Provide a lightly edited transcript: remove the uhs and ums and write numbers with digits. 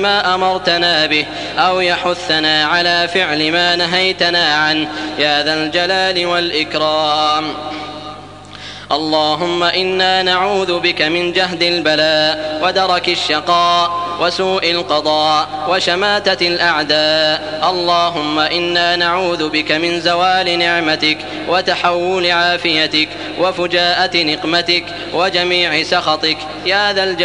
ما أمرتنا به أو يحثنا على فعل ما نهيتنا عنه يا ذا الجلال والإكرام. اللهم إنا نعوذ بك من جهد البلاء ودرك الشقاء وسوء القضاء وشماتة الأعداء. اللهم إنا نعوذ بك من زوال نعمتك وتحول عافيتك وفجاءة نقمتك وجميع سخطك يا ذا الجلال